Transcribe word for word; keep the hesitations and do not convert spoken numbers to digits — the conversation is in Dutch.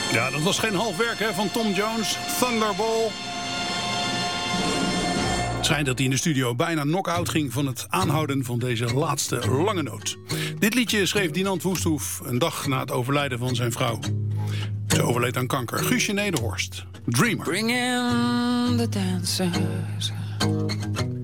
Ja, dat was geen half werk hè, van Tom Jones. Thunderball. Het schijnt dat hij in de studio bijna knock-out ging van het aanhouden van deze laatste lange noot. Dit liedje schreef Dinant Woesthoef een dag na het overlijden van zijn vrouw. Ze overleed aan kanker. Guusje Nederhorst. Dreamer. Bring in the dancers.